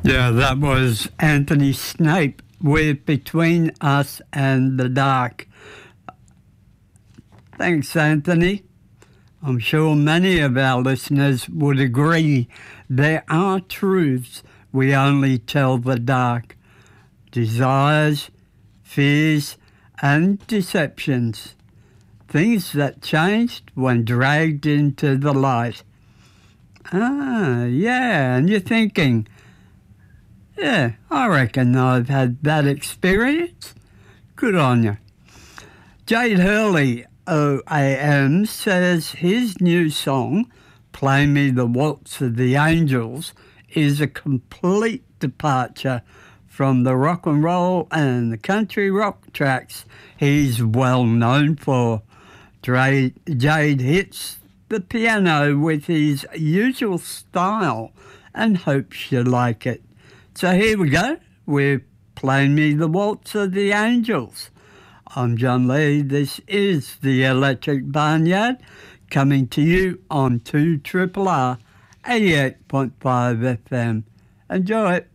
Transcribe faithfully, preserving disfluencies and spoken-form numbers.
Yeah, that was Anthony Snape with Between Us and the Dark. Thanks, Anthony. I'm sure many of our listeners would agree there are truths we only tell the dark. Desires, fears, and deceptions. Things that changed when dragged into the light. Ah, yeah, and you're thinking, yeah, I reckon I've had that experience. Good on you. Jade Hurley, O A M, says his new song, Play Me the Waltz of the Angels, is a complete departure from the rock and roll and the country rock tracks he's well known for. Jade hits the piano with his usual style and hopes you like it. So here we go, we're playing Me the Waltz of the Angels. I'm John Lee, this is the Electric Barnyard, coming to you on two R R R eighty-eight point five F M. Enjoy it.